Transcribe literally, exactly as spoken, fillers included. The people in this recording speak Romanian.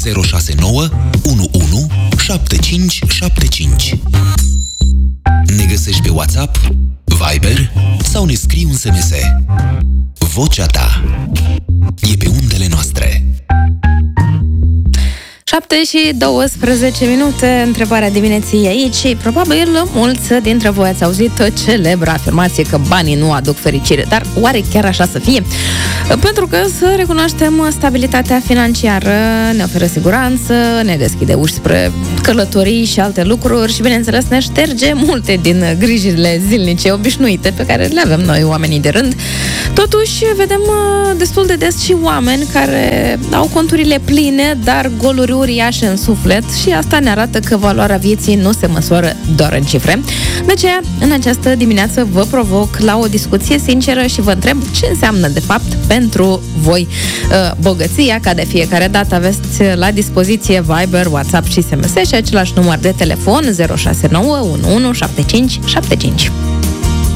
zero șase nouă unu unu șapte cinci șapte cinci. Ne găsești pe WhatsApp, Viber sau ne scrii un S M S. Vocea ta e pe undele noastre. șapte și douăsprezece minute, întrebarea dimineții aici și probabil mulți dintre voi ați auzit celebra afirmație că banii nu aduc fericire, dar oare chiar așa să fie? Pentru că, să recunoaștem, stabilitatea financiară ne oferă siguranță, ne deschide uși spre călătorii și alte lucruri și, bineînțeles, ne șterge multe din grijile zilnice obișnuite pe care le avem noi, oamenii de rând. Totuși, vedem destul de des și oameni care au conturile pline, dar goluri uriașe în suflet și asta ne arată că valoarea vieții nu se măsoară doar în cifre. De aceea, în această dimineață vă provoc la o discuție sinceră și vă întreb ce înseamnă, de fapt, pentru voi bogăția. Ca de fiecare dată aveți la dispoziție Viber, WhatsApp și S M S și același număr de telefon zero șase nouă unu unu șapte cinci șapte cinci.